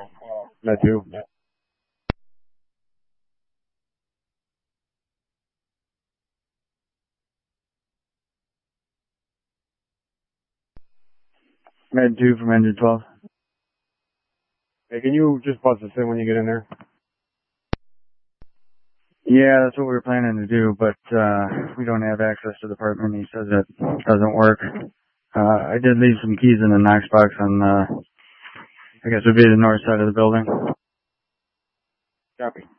Med 2. Med 2 from engine 12. Hey, can you just buzz us in when you get in there? Yeah, that's what we were planning to do, but we don't have access to the apartment. He says it doesn't work. I did leave some keys in the Knox box on, I guess it would be the north side of the building. Copy.